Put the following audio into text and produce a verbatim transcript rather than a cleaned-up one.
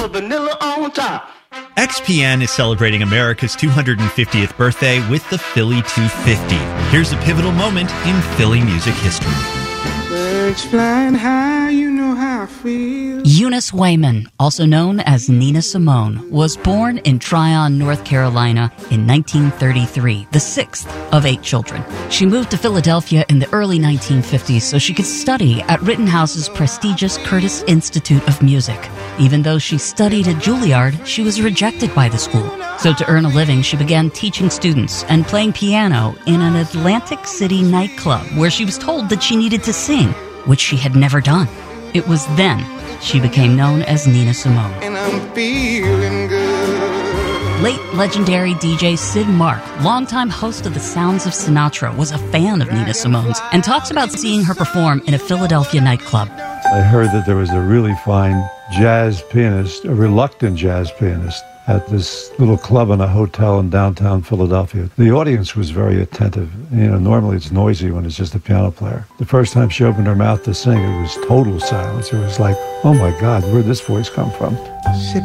Vanilla on top. X P N is celebrating America's two hundred fiftieth birthday with the Philly two fifty. Here's a pivotal moment in Philly music history. Birds flying high, you know how I feel. Eunice Wayman, also known as Nina Simone, was born in Tryon, North Carolina in nineteen thirty-three, the sixth of eight children. She moved to Philadelphia in the early nineteen fifties so she could study at Rittenhouse's prestigious Curtis Institute of Music. Even though she studied at Juilliard, she was rejected by the school. So to earn a living, she began teaching students and playing piano in an Atlantic City nightclub where she was told that she needed to sing, which she had never done. It was then she became known as Nina Simone. And I'm feeling good. Late legendary D J Sid Mark, longtime host of The Sounds of Sinatra, was a fan of Nina Simone's and talks about seeing her perform in a Philadelphia nightclub. I heard that there was a really fine jazz pianist, a reluctant jazz pianist, at this little club in a hotel in downtown Philadelphia. The audience was very attentive. You know, normally it's noisy when it's just a piano player. The first time she opened her mouth to sing, it was total silence. It was like, oh my God, where'd this voice come from?